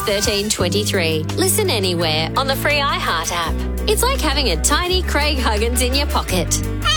1323. Listen anywhere on the free iHeart app. It's like having a tiny Craig Huggins in your pocket.